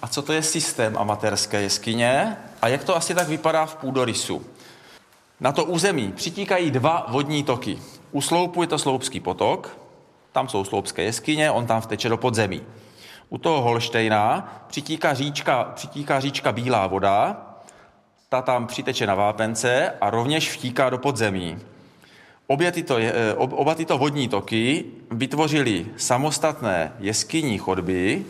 a co to je systém amatérské jeskyně a jak to asi tak vypadá v půdorysu. Na to území přitíkají dva vodní toky. U sloupu je to Sloupský potok, tam jsou sloupské jeskyně, on tam vteče do podzemí. U toho Holštejna přitíká říčka Bílá voda, ta tam přiteče na Vápence a rovněž vtíká do podzemí. Oba tyto vodní toky vytvořily samostatné jeskyní chodby,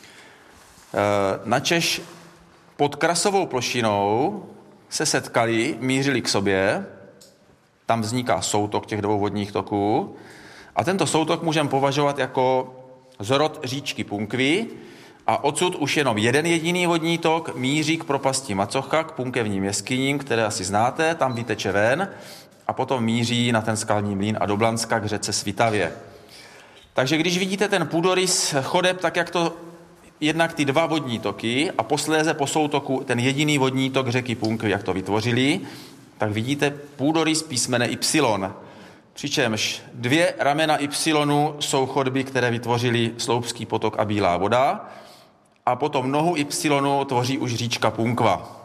načež pod krasovou plošinou se setkali, mířili k sobě, tam vzniká soutok těch dvou vodních toků a tento soutok můžeme považovat jako zrod říčky Punkvy a odsud už jenom jeden jediný vodní tok míří k propasti Macocha, k punkevním jeskyním, které asi znáte, tam vyteče ven a potom míří na ten skalní mlýn a do Blanska k řece Svitavě. Takže když vidíte ten půdorys chodeb, tak jak to jednak ty dva vodní toky a posléze po soutoku ten jediný vodní tok řeky Punkvy, jak to vytvořili, tak vidíte půdorys písmene Y. Přičemž dvě ramena Y jsou chodby, které vytvořily Sloupský potok a Bílá voda a potom nohu Y tvoří už říčka Punkva.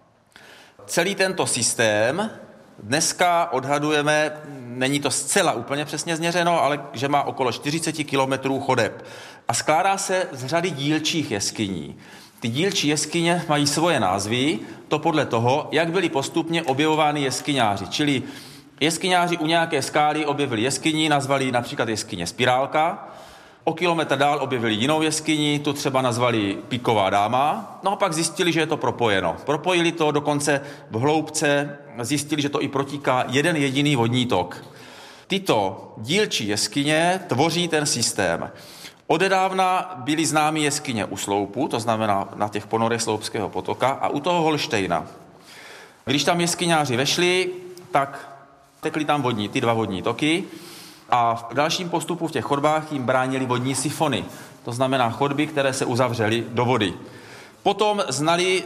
Celý tento systém dneska odhadujeme, není to zcela úplně přesně změřeno, ale že má okolo 40 kilometrů chodeb a skládá se z řady dílčích jeskyní. Ty dílčí jeskyně mají svoje názvy, to podle toho, jak byly postupně objevovány jeskyňáři. Čili jeskyňáři u nějaké skály objevili jeskyni, nazvali ji například jeskyně Spirálka, o kilometr dál objevili jinou jeskyni, tu třeba nazvali Piková dáma, no a pak zjistili, že je to propojeno. Propojili to dokonce v hloubce, zjistili, že to i protíká jeden jediný vodní tok. Tyto dílčí jeskyně tvoří ten systém. Odedávna byly známy jeskyně u sloupu, to znamená na těch ponorech Sloupského potoka a u toho Holštejna. Když tam jeskyňáři vešli, tak tekly tam ty dva vodní toky a v dalším postupu v těch chodbách jim bránili vodní sifony, to znamená chodby, které se uzavřely do vody. Potom znali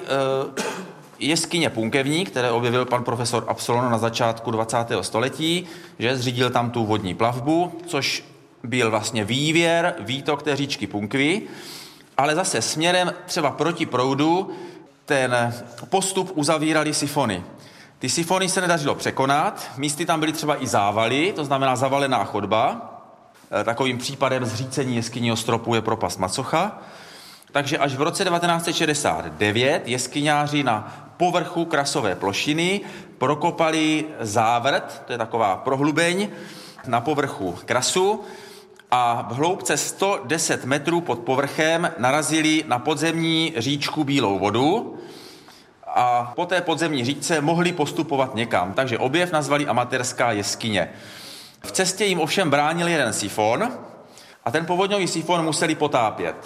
jeskyně punkevní, které objevil pan profesor Absolon na začátku 20. století, že zřídil tam tu vodní plavbu, což byl vlastně výtok té říčky Punkvy, ale zase směrem třeba proti proudu ten postup uzavírali sifony. Ty sifony se nedařilo překonat, místy tam byly třeba i závaly, to znamená zavalená chodba. Takovým případem zřícení jeskyního stropu je propast Macocha. Takže až v roce 1969 jeskyňáři na povrchu krasové plošiny prokopali závrt, to je taková prohlubeň, na povrchu krasu a v hloubce 110 metrů pod povrchem narazili na podzemní říčku Bílou vodu a po té podzemní říčce mohli postupovat někam. Takže objev nazvali amatérská jeskyně. V cestě jim ovšem bránil jeden sifon a ten povodňový sifon museli potápět.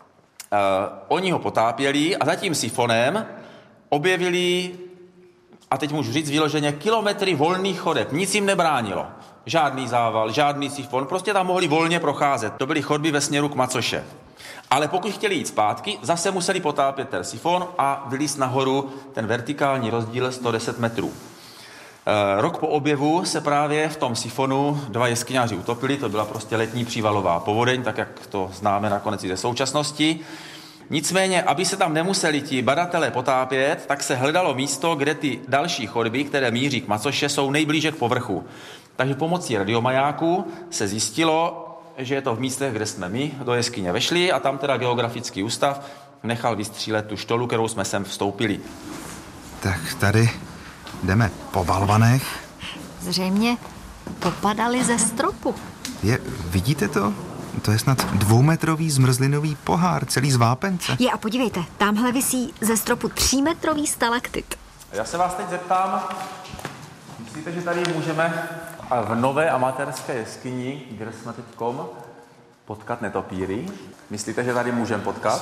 Oni ho potápěli a za tím sifonem objevili, a teď můžu říct vyloženě, kilometry volných chodeb. Nic jim nebránilo. Žádný zával, žádný sifon, prostě tam mohli volně procházet. To byly chodby ve směru k Macoše. Ale pokud chtěli jít zpátky, zase museli potápět ten sifon a vylízt nahoru ten vertikální rozdíl 110 metrů. Rok po objevu se právě v tom sifonu dva jeskyňáři utopili, to byla prostě letní přívalová povodeň, tak jak to známe nakonec i ze současnosti. Nicméně, aby se tam nemuseli ti badatelé potápět, tak se hledalo místo, kde ty další chodby, které míří k Macoše, jsou nejblíže k povrchu. Takže pomocí radiomajáku se zjistilo, že je to v místech, kde jsme my do jeskyně vešli a tam teda geografický ústav nechal vystřílet tu štolu, kterou jsme sem vstoupili. Tak tady jdeme po balvanech. Zřejmě popadali ze stropu. Vidíte to? To je snad 2metrový zmrzlinový pohár, celý z vápence. A podívejte, tamhle visí ze stropu 3metrový stalaktit. Já se vás teď zeptám, myslíte, že tady můžeme v nové amatérské jeskyni, kde jsme teďkom, potkat netopíry? Myslíte, že tady můžeme potkat?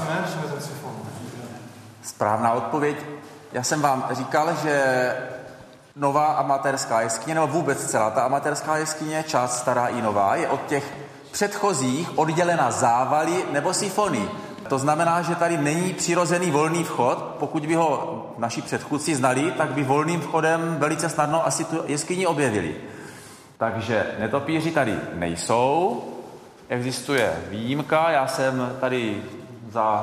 Správná odpověď. Já jsem vám říkal, že nová amatérská jeskyně, nebo vůbec celá ta amatérská jeskyně, část stará i nová, je od těch předchozích oddělena závaly nebo sifony. To znamená, že tady není přirozený volný vchod. Pokud by ho naši předchůdci znali, tak by volným vchodem velice snadno asi tu jeskyni objevili. Takže netopíři tady nejsou. Existuje výjimka. Já jsem tady za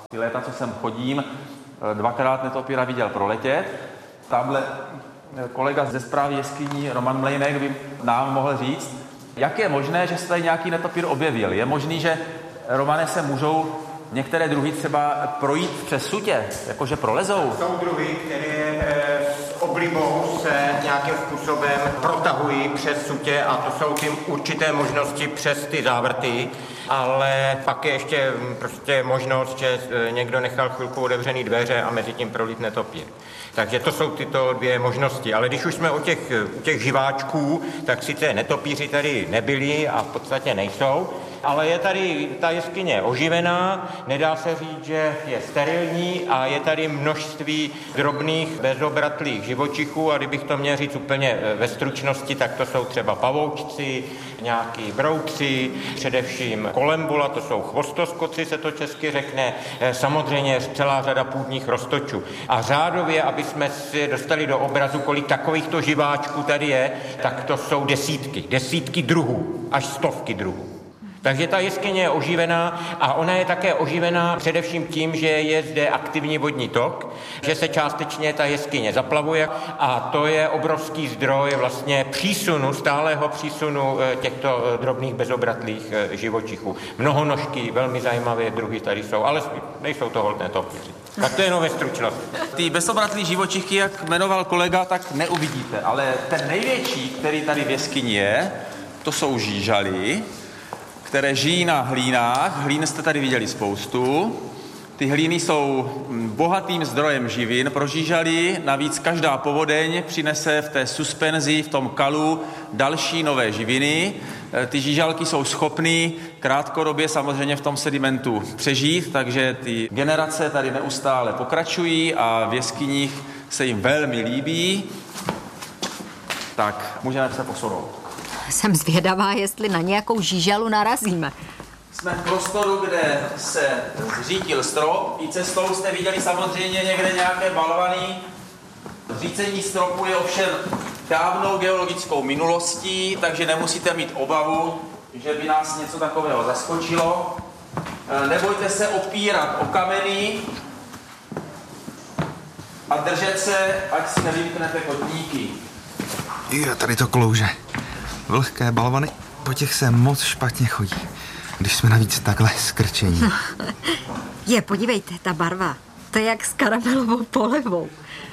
Ty léta, co sem chodím, 2krát netopíra viděl proletět. Tamhle kolega ze správy jeskyní Roman Mlejnek by nám mohl říct, jak je možné, že se tady nějaký netopír objevil. Je možný, že, Romane, se můžou některé druhy třeba projít přes sutě, jakože prolezou? Jsou druhy, které s oblibou se nějakým způsobem protahují přes sutě a to jsou tím určité možnosti přes ty závrty, ale pak je ještě prostě možnost, že někdo nechal chvilku otevřený dveře a mezi tím prolítne netopír. Takže to jsou tyto dvě možnosti. Ale když už jsme u těch živáčků, tak sice netopíři tady nebyli a v podstatě nejsou, ale je tady ta jeskyně oživená, nedá se říct, že je sterilní a je tady množství drobných bezobratlých živočichů a kdybych to měl říct úplně ve stručnosti, tak to jsou třeba pavoučci, nějaký broukři, především kolembula, to jsou chvostoskoci, se to česky řekne, samozřejmě celá řada půdních roztočů. A řádově, aby jsme si dostali do obrazu, kolik takovýchto živáčků tady je, tak to jsou desítky druhů, až stovky druhů. Takže ta jeskyně je oživená a ona je také oživená především tím, že je zde aktivní vodní tok, že se částečně ta jeskyně zaplavuje a to je obrovský zdroj vlastně stálého přísunu těchto drobných bezobratlých živočichů. Mnohonožky, velmi zajímavé druhy tady jsou, ale nejsou to holt netopíři. Tak to je jenom ve stručnosti. Ty bezobratlí živočichy, jak jmenoval kolega, tak neuvidíte, ale ten největší, který tady v jeskyni je, to jsou žížaly, které žijí na hlínách. Hlín jste tady viděli spoustu. Ty hlíny jsou bohatým zdrojem živin pro žížaly. Navíc každá povodeň přinese v té suspenzi, v tom kalu další nové živiny. Ty žížalky jsou schopný krátkodobě samozřejmě v tom sedimentu přežít, takže ty generace tady neustále pokračují a v jeskyních se jim velmi líbí. Tak, můžeme se posunout. Jsem zvědavá, jestli na nějakou žížalu narazíme. Jsme v prostoru, kde se zřítil strop. I cestou jste viděli samozřejmě někde nějaké balvany. Zřícení stropu je ovšem dávnou geologickou minulostí, takže nemusíte mít obavu, že by nás něco takového zaskočilo. Nebojte se opírat o kameny a držet se, ať si nevymknete kotníky. Jo, tady to klouže. Vlhké balvany, po těch se moc špatně chodí, když jsme navíc takhle skrčení. Podívejte, ta barva, to je jak s karamelovou polevou.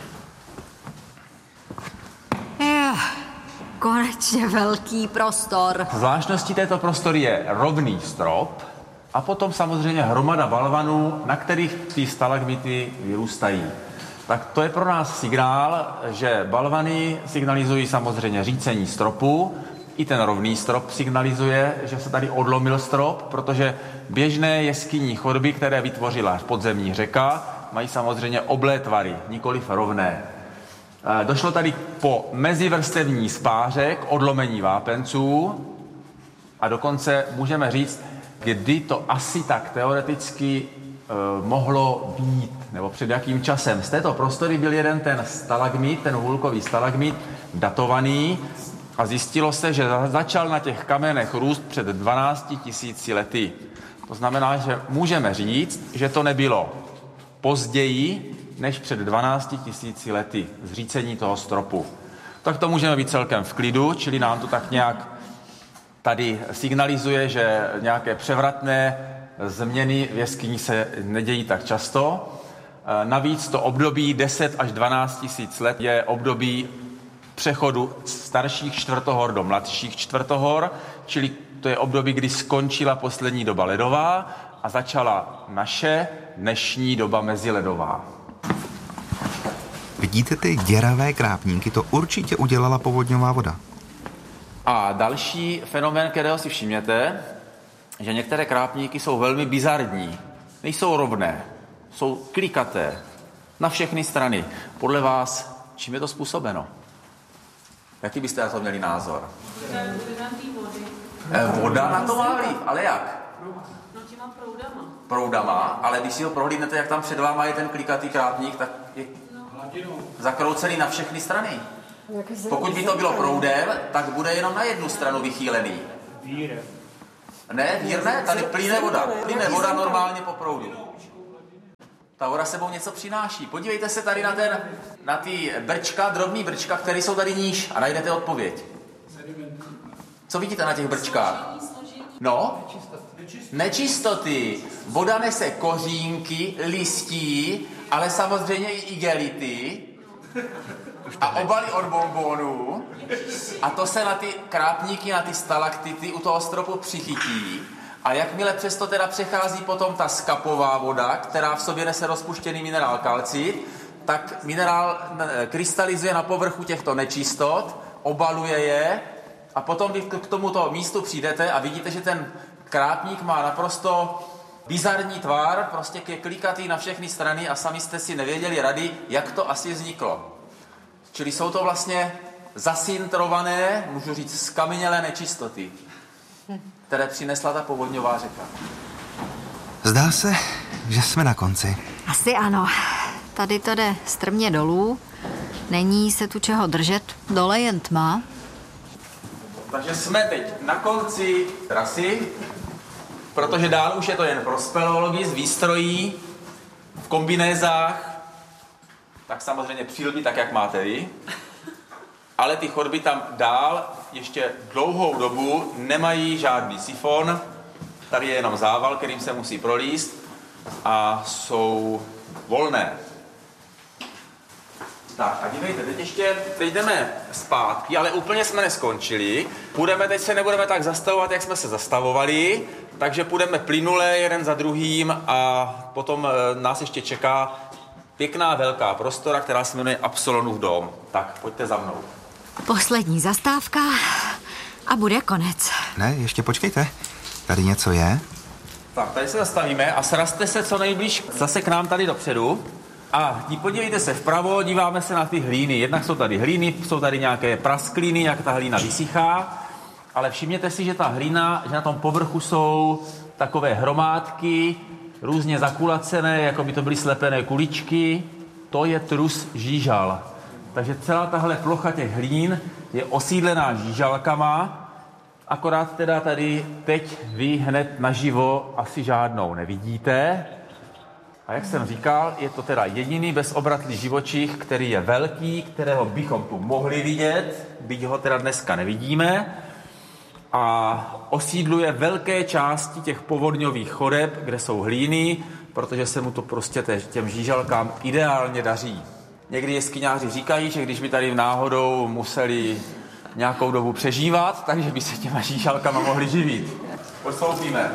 Konečně velký prostor. Zvláštností této prostory je rovný strop a potom samozřejmě hromada balvanů, na kterých ty stalagmity vyrůstají. Tak to je pro nás signál, že balvany signalizují samozřejmě řícení stropu, i ten rovný strop signalizuje, že se tady odlomil strop, protože běžné jeskyní chodby, které vytvořila podzemní řeka, mají samozřejmě oblé tvary, nikoliv rovné. Došlo tady po mezivrstevní spáře k odlomení vápenců a dokonce můžeme říct, kdy to asi tak teoreticky mohlo být, nebo před jakým časem. Z této prostory byl jeden ten stalagmit, ten hůlkový stalagmit, datovaný a zjistilo se, že začal na těch kamenech růst před 12 000 lety. To znamená, že můžeme říct, že to nebylo později než před 12 000 lety zřícení toho stropu. Tak to můžeme být celkem v klidu, čili nám to tak nějak tady signalizuje, že nějaké převratné změny v jeskyni se nedějí tak často. Navíc to období 10 až 12 000 let je období přechodu starších čtvrtohor do mladších čtvrtohor, čili to je období, kdy skončila poslední doba ledová a začala naše dnešní doba meziledová. Vidíte ty děravé krápníky? To určitě udělala povodňová voda. A další fenomén, kterého si všimněte, že některé krápníky jsou velmi bizarní. Nejsou rovné, jsou klikaté na všechny strany. Podle vás, čím je to způsobeno? Jaký byste na to měli názor? Voda na to má vliv, ale jak? No těma proudama. Proudama, ale když si ho prohlídnete, jak tam před váma je ten klikatý krápník, tak je zakroucený na všechny strany. Pokud by to bylo proudem, tak bude jenom na jednu stranu vychýlený. Ne, vír ne, tady plyne voda. Plyne voda normálně po proudu. Ta hora sebou něco přináší. Podívejte se tady na ty brčka, drobný brčka, které jsou tady níž a najdete odpověď. Co vidíte na těch brčkách? No? Nečistoty. Voda nese kořínky, listí, ale samozřejmě i igelity a obaly od bonbonů. A to se na ty krápníky, na ty stalaktity u toho stropu přichytí. A jakmile přesto teda přechází potom ta skapová voda, která v sobě nese rozpuštěný minerál kalcit, tak minerál krystalizuje na povrchu těchto nečistot, obaluje je a potom vy k tomuto místu přijdete a vidíte, že ten krápník má naprosto bizarní tvar, prostě klikatý na všechny strany a sami jste si nevěděli rady, jak to asi vzniklo. Čili jsou to vlastně zasintrované, můžu říct, skamenělé nečistoty, které přinesla ta povodňová řeka. Zdá se, že jsme na konci. Asi ano. Tady to jde strmě dolů. Není se tu čeho držet. Dole jen tma. Takže jsme teď na konci trasy, protože dál už je to jen pro speleologii s výstrojí, v kombinézách, tak samozřejmě přírodní, tak jak máte vy. Ale ty chodby tam dál ještě dlouhou dobu nemají žádný sifon. Tady je jenom zával, kterým se musí prolíst a jsou volné. Tak a dívejte, teď jdeme zpátky, ale úplně jsme neskončili. Teď se nebudeme tak zastavovat, jak jsme se zastavovali, takže půjdeme plynule jeden za druhým a potom nás ještě čeká pěkná velká prostora, která se jmenuje Absolonův dom. Tak, pojďte za mnou. Poslední zastávka a bude konec. Ne, ještě počkejte. Tady něco je? Tak, tady se zastavíme a srazte se co nejblíž zase k nám tady dopředu. A podívejte se vpravo, díváme se na ty hlíny. Jednak jsou tady hlíny, jsou tady nějaké praskliny, jak ta hlína vysychá. Ale všimněte si, že ta hlína, že na tom povrchu jsou takové hromádky, různě zakulacené, jako by to byly slepené kuličky. To je trus žížal. Takže celá tahle plocha těch hlín je osídlená žížalkama, akorát teda tady teď vy hned naživo asi žádnou nevidíte. A jak jsem říkal, je to teda jediný bezobratlý živočich, který je velký, kterého bychom tu mohli vidět, byť ho teda dneska nevidíme. A osídluje velké části těch povodňových chodeb, kde jsou hlíny, protože se mu to prostě těm žížalkám ideálně daří. Někdy jeskyňáři říkají, že když by tady náhodou museli nějakou dobu přežívat, takže by se těma žížalkama mohli živit. Posloupíme.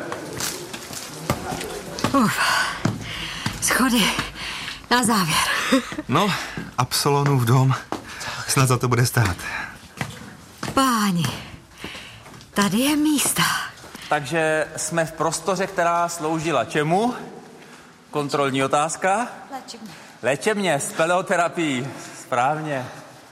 Schody na závěr. No, Absolonův dom. Snad za to bude stát. Páni, tady je místa. Takže jsme v prostoře, která sloužila čemu? Kontrolní otázka? Léčebně, speleoterapii. Správně.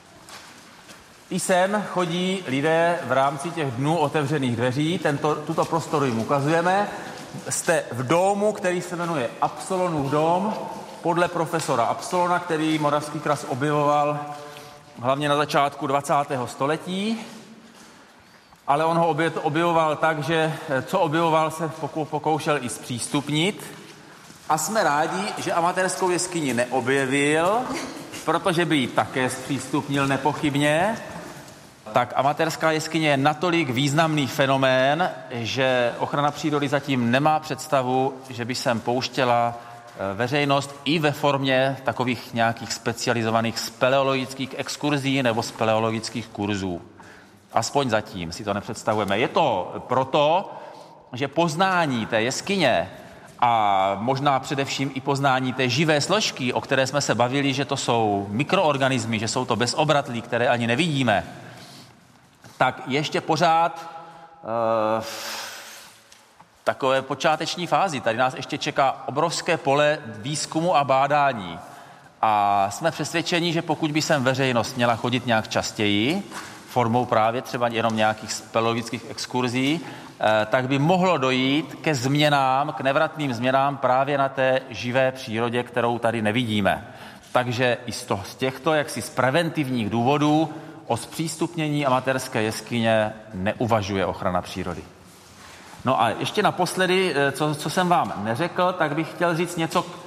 I sem chodí lidé v rámci těch dnů otevřených dveří. Tuto prostoru jim ukazujeme. Jste v domu, který se jmenuje Absolonův dom, podle profesora Absolona, který Moravský kras objevoval hlavně na začátku 20. století. Ale on ho objevoval tak, že co objevoval, se pokoušel i zpřístupnit. A jsme rádi, že amatérskou jeskyni neobjevil, protože by ji také zpřístupnil nepochybně. Tak amatérská jeskyně je natolik významný fenomén, že ochrana přírody zatím nemá představu, že by sem pouštěla veřejnost i ve formě takových nějakých specializovaných speleologických exkurzí nebo speleologických kurzů. Aspoň zatím si to nepředstavujeme. Je to proto, že poznání té jeskyně a možná především i poznání té živé složky, o které jsme se bavili, že to jsou mikroorganismy, že jsou to bezobratlí, které ani nevidíme, tak ještě pořád v takové počáteční fázi. Tady nás ještě čeká obrovské pole výzkumu a bádání. A jsme přesvědčeni, že pokud by sem veřejnost měla chodit nějak častěji, formou právě třeba jenom nějakých speleologických exkurzí, tak by mohlo dojít ke změnám, k nevratným změnám právě na té živé přírodě, kterou tady nevidíme. Takže i z těchto jaksi z preventivních důvodů o zpřístupnění amatérské jeskyně neuvažuje ochrana přírody. No a ještě naposledy, co jsem vám neřekl, tak bych chtěl říct něco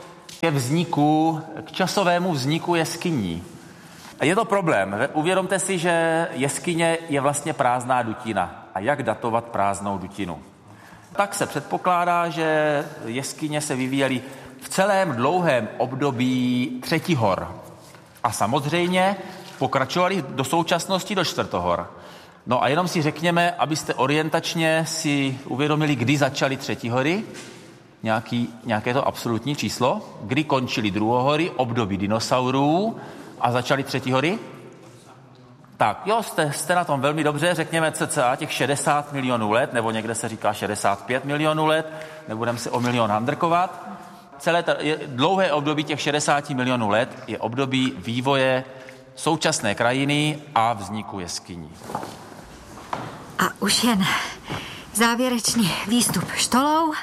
k časovému vzniku jeskyní. Je to problém. Uvědomte si, že jeskyně je vlastně prázdná dutina. A jak datovat prázdnou dutinu? Tak se předpokládá, že jeskyně se vyvíjely v celém dlouhém období třetihor. A samozřejmě pokračovaly do současnosti do čtvrtohor. No a jenom si řekněme, abyste orientačně si uvědomili, kdy začaly třetihory, nějaké to absolutní číslo, kdy končily druhohory, období dinosaurů a začaly třetihory. Tak jo, jste na tom velmi dobře, řekněme cca těch 60 milionů let, nebo někde se říká 65 milionů let, nebudeme se o milion handrkovat. Celé dlouhé období těch 60 milionů let je období vývoje současné krajiny a vzniku jeskyní. A už jen závěrečný výstup štolou,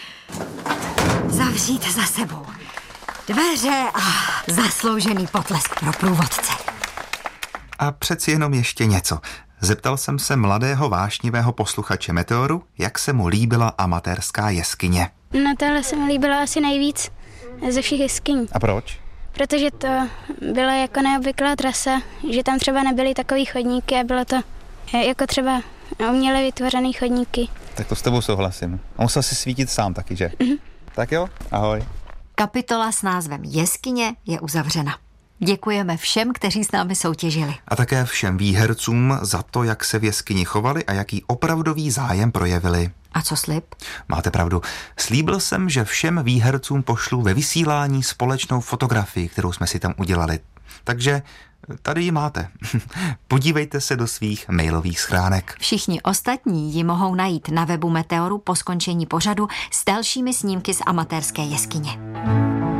zavřít za sebou dveře a zasloužený potlesk pro průvodce. A přeci jenom ještě něco. Zeptal jsem se mladého vášnivého posluchače Meteoru, jak se mu líbila amatérská jeskyně. No tohle se mi líbilo asi nejvíc ze všech jeskyní. A proč? Protože to byla jako neobvyklá trasa, že tam třeba nebyly takový chodníky a bylo to jako třeba uměle vytvořený chodníky. Tak to s tebou souhlasím. A musel si svítit sám taky, že? Tak jo, ahoj. Kapitola s názvem Jeskyně je uzavřena. Děkujeme všem, kteří s námi soutěžili. A také všem výhercům za to, jak se v jeskyni chovali a jaký opravdový zájem projevili. A co slib? Máte pravdu. Slíbil jsem, že všem výhercům pošlu ve vysílání společnou fotografii, kterou jsme si tam udělali. Takže tady ji máte. Podívejte se do svých mailových schránek. Všichni ostatní ji mohou najít na webu Meteoru po skončení pořadu s dalšími snímky z amatérské jeskyně.